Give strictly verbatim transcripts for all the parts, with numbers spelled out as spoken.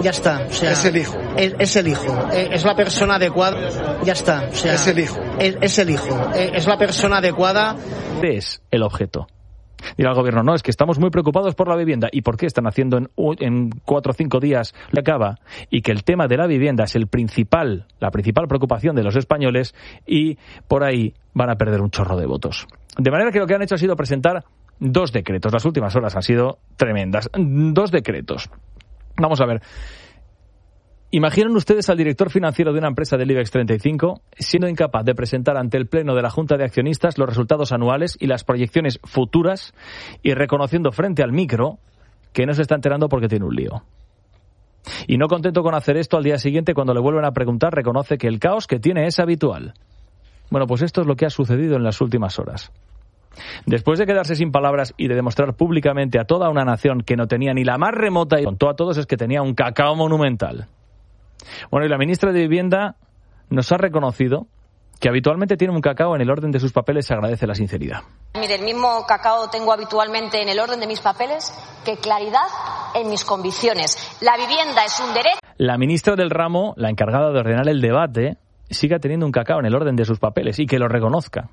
Ya está. O sea, es el hijo. Es, es el hijo. Es la persona adecuada. Ya está. O sea, es el hijo. Es, es el hijo. Es la persona adecuada. Es el objeto. Dirá el gobierno, no, es que estamos muy preocupados por la vivienda. ¿Y por qué están haciendo en, en cuatro o cinco días la acaba? Y que el tema de la vivienda es el principal, la principal preocupación de los españoles y por ahí van a perder un chorro de votos. De manera que lo que han hecho ha sido presentar dos decretos. Las últimas horas han sido tremendas. Dos decretos. Vamos a ver. ¿Imaginan ustedes al director financiero de una empresa del IBEX treinta y cinco siendo incapaz de presentar ante el Pleno de la Junta de Accionistas los resultados anuales y las proyecciones futuras y reconociendo frente al micro que no se está enterando porque tiene un lío? Y no contento con hacer esto, al día siguiente, cuando le vuelven a preguntar, reconoce que el caos que tiene es habitual. Bueno, pues esto es lo que ha sucedido en las últimas horas. Después de quedarse sin palabras y de demostrar públicamente a toda una nación que no tenía ni la más remota y contó a todos es que tenía un cacao monumental. Bueno, y la ministra de Vivienda nos ha reconocido que habitualmente tiene un cacao en el orden de sus papeles. Se agradece la sinceridad. Mire, el mismo cacao tengo habitualmente en el orden de mis papeles que claridad en mis convicciones. La vivienda es un derecho. La ministra del ramo, la encargada de ordenar el debate, siga teniendo un cacao en el orden de sus papeles y que lo reconozca.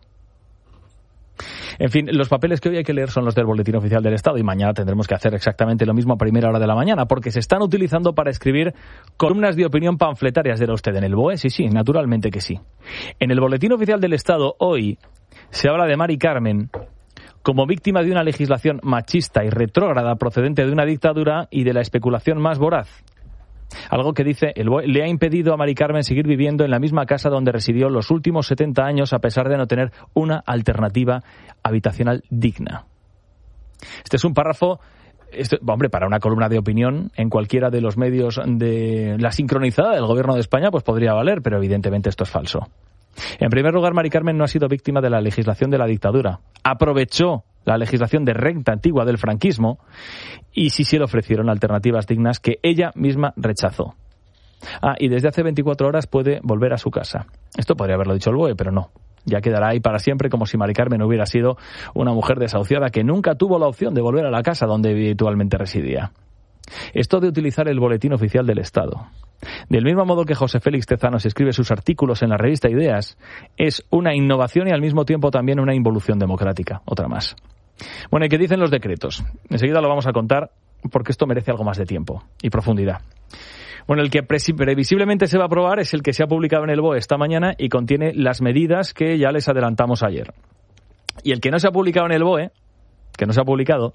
En fin, los papeles que hoy hay que leer son los del Boletín Oficial del Estado y mañana tendremos que hacer exactamente lo mismo a primera hora de la mañana porque se están utilizando para escribir columnas de opinión panfletarias. ¿Dirá usted en el B O E? Sí, sí, naturalmente que sí. En el Boletín Oficial del Estado hoy se habla de Mari Carmen como víctima de una legislación machista y retrógrada procedente de una dictadura y de la especulación más voraz. Algo que dice el B O E le ha impedido a Mari Carmen seguir viviendo en la misma casa donde residió los últimos setenta años a pesar de no tener una alternativa habitacional digna. Este es un párrafo, este, hombre, para una columna de opinión en cualquiera de los medios de la sincronizada del Gobierno de España pues podría valer, pero evidentemente esto es falso. En primer lugar, Mari Carmen no ha sido víctima de la legislación de la dictadura. Aprovechó la legislación de renta antigua del franquismo y sí se le ofrecieron alternativas dignas que ella misma rechazó. Ah, y desde hace veinticuatro horas puede volver a su casa. Esto podría haberlo dicho el B O E, pero no. Ya quedará ahí para siempre como si Mari Carmen hubiera sido una mujer desahuciada que nunca tuvo la opción de volver a la casa donde habitualmente residía. Esto de utilizar el Boletín Oficial del Estado, del mismo modo que José Félix Tezanos escribe sus artículos en la revista Ideas, es una innovación y al mismo tiempo también una involución democrática. Otra más. Bueno, ¿y qué dicen los decretos? Enseguida lo vamos a contar porque esto merece algo más de tiempo y profundidad. Bueno, el que previsiblemente se va a aprobar es el que se ha publicado en el B O E esta mañana y contiene las medidas que ya les adelantamos ayer. Y el que no se ha publicado en el B O E, que no se ha publicado,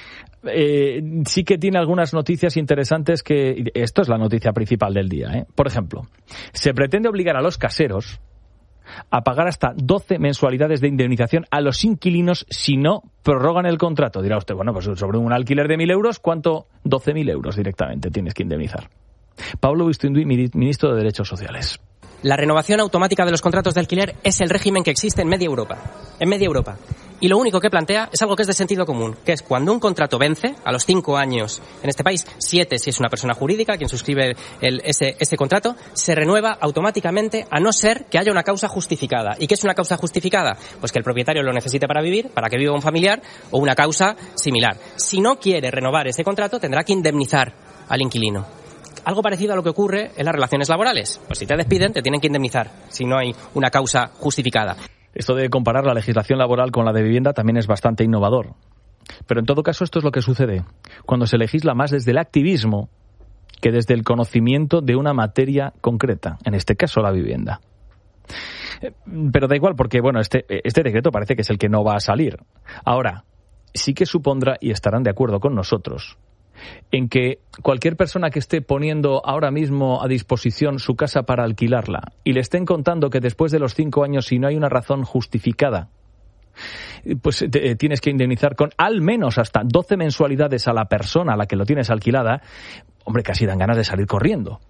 eh, sí que tiene algunas noticias interesantes que... Esto es la noticia principal del día, ¿eh? Por ejemplo, se pretende obligar a los caseros a pagar hasta doce mensualidades de indemnización a los inquilinos si no prorrogan el contrato. Dirá usted, bueno, pues sobre un alquiler de mil euros, ¿cuánto? doce mil euros directamente tienes que indemnizar. Pablo Bustinduy, ministro de Derechos Sociales. La renovación automática de los contratos de alquiler es el régimen que existe en media Europa. En media Europa. Y lo único que plantea es algo que es de sentido común, que es cuando un contrato vence, a los cinco años, en este país, siete si es una persona jurídica quien suscribe el, ese, ese contrato, se renueva automáticamente a no ser que haya una causa justificada. ¿Y qué es una causa justificada? Pues que el propietario lo necesite para vivir, para que viva un familiar, o una causa similar. Si no quiere renovar ese contrato, tendrá que indemnizar al inquilino. Algo parecido a lo que ocurre en las relaciones laborales. Pues si te despiden, te tienen que indemnizar, si no hay una causa justificada. Esto de comparar la legislación laboral con la de vivienda también es bastante innovador. Pero en todo caso esto es lo que sucede cuando se legisla más desde el activismo que desde el conocimiento de una materia concreta, en este caso la vivienda. Pero da igual porque bueno, este, este decreto parece que es el que no va a salir. Ahora, sí que supondrá, y estarán de acuerdo con nosotros, en que cualquier persona que esté poniendo ahora mismo a disposición su casa para alquilarla y le estén contando que después de los cinco años, si no hay una razón justificada, pues te, tienes que indemnizar con al menos hasta doce mensualidades a la persona a la que lo tienes alquilada, hombre, casi dan ganas de salir corriendo.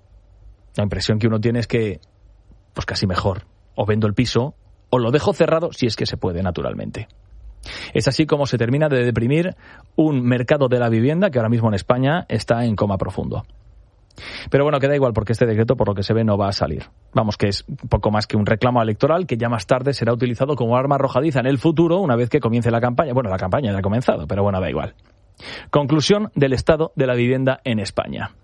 La impresión que uno tiene es que, pues casi mejor, o vendo el piso o lo dejo cerrado si es que se puede, naturalmente. Es así como se termina de deprimir un mercado de la vivienda que ahora mismo en España está en coma profundo. Pero bueno, queda igual porque este decreto, por lo que se ve, no va a salir. Vamos, que es poco más que un reclamo electoral que ya más tarde será utilizado como arma arrojadiza en el futuro una vez que comience la campaña. Bueno, la campaña ya ha comenzado, pero bueno, da igual. Conclusión del estado de la vivienda en España.